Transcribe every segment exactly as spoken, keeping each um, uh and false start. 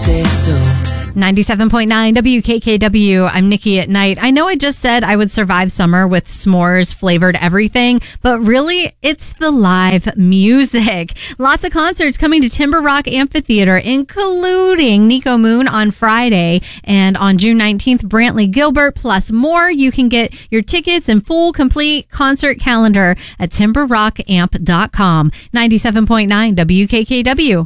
say so. ninety-seven point nine W K K W. I'm Nikki at Night. I know I just said I would survive summer with s'mores flavored everything, but really it's the live music. Lots of concerts coming to Timber Rock Amphitheater, including Nico Moon on Friday, and on June nineteenth, Brantley Gilbert, plus more. You can get your tickets and full complete concert calendar at timber rock amp dot com. ninety-seven point nine W K K W.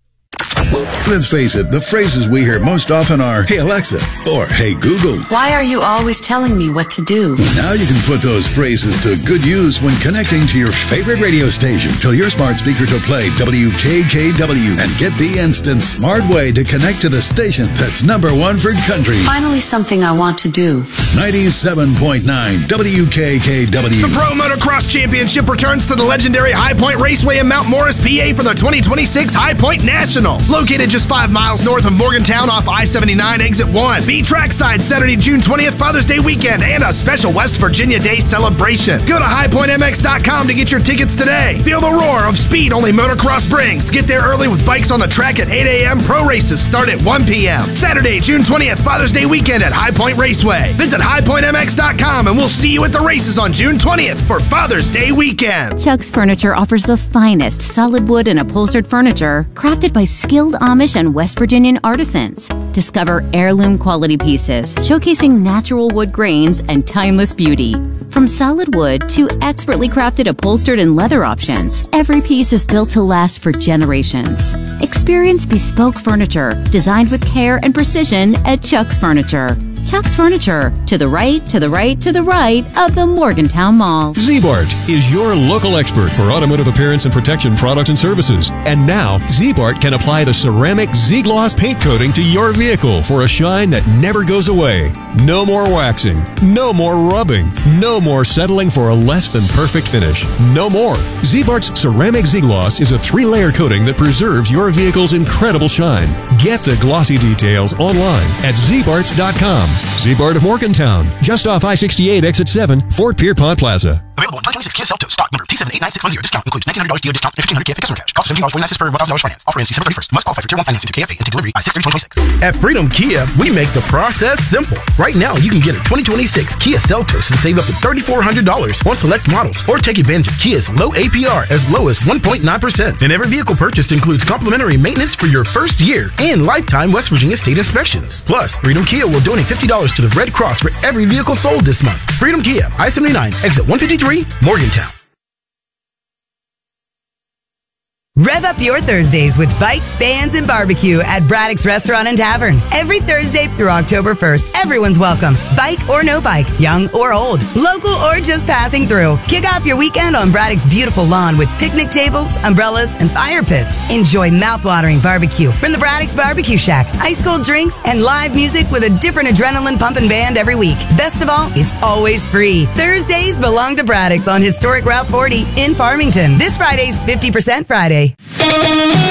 Let's face it, the phrases we hear most often are, "Hey Alexa," or "Hey Google." Why are you always telling me what to do? Now you can put those phrases to good use when connecting to your favorite radio station. Tell your smart speaker to play W K K W and get the instant smart way to connect to the station that's number one for country. Finally something I want to do. ninety-seven point nine W K K W. The Pro Motocross Championship returns to the legendary High Point Raceway in Mount Morris, P A for the twenty twenty-six High Point National. Located just five miles north of Morgantown off I seventy-nine exit one. Be trackside Saturday, June twentieth, Father's Day weekend, and a special West Virginia Day celebration. Go to high point m x dot com to get your tickets today. Feel the roar of speed only motocross brings. Get there early with bikes on the track at eight a.m. Pro races start at one p.m. Saturday, June twentieth, Father's Day weekend at High Point Raceway. Visit high point m x dot com and we'll see you at the races on June twentieth for Father's Day weekend. Chuck's Furniture offers the finest solid wood and upholstered furniture crafted by skilled Amish and West Virginian artisans. Discover heirloom quality pieces showcasing natural wood grains and timeless beauty. From solid wood to expertly crafted upholstered and leather options, every piece is built to last for generations. Experience bespoke furniture designed with care and precision at Chuck's Furniture. Chuck's Furniture, to the right, to the right, to the right of the Morgantown Mall. Z-Bart is your local expert for automotive appearance and protection products and services. And now, Z-Bart can apply the ceramic Z-Gloss paint coating to your vehicle for a shine that never goes away. No more waxing. No more rubbing. No more settling for a less than perfect finish. No more. Z-Bart's ceramic Z-Gloss is a three-layer coating that preserves your vehicle's incredible shine. Get the glossy details online at z bart dot com. Z-Bart of Morgantown, just off I sixty-eight, exit seven, Fort Pierpont Plaza. Available in twenty twenty-six Kia Seltos. Stock number T seven eight nine six one zero. Discount includes nineteen hundred dollars D O discount and fifteen hundred dollars Kia customer cash. Cost seventeen dollars and forty-nine cents per one thousand dollars finance. Offer ends December thirty-first. Must qualify for Tier one financing to K F A and take delivery by six thirty twenty twenty-six. At Freedom Kia, we make the process simple. Right now, you can get a twenty twenty-six Kia Seltos and save up to three thousand four hundred dollars on select models, or take advantage of Kia's low A P R as low as one point nine percent. And every vehicle purchased includes complimentary maintenance for your first year and lifetime West Virginia state inspections. Plus, Freedom Kia will donate fifty dollars to the Red Cross for every vehicle sold this month. Freedom Kia, I seventy-nine, exit one fifty-three, Morgantown. Rev up your Thursdays with bikes, bands, and barbecue at Braddock's Restaurant and Tavern. Every Thursday through October first, everyone's welcome. Bike or no bike, young or old, local or just passing through. Kick off your weekend on Braddock's beautiful lawn with picnic tables, umbrellas, and fire pits. Enjoy mouth-watering barbecue from the Braddock's Barbecue Shack, ice-cold drinks, and live music with a different adrenaline-pumping band every week. Best of all, it's always free. Thursdays belong to Braddock's on historic Route forty in Farmington. This Friday's fifty percent Friday.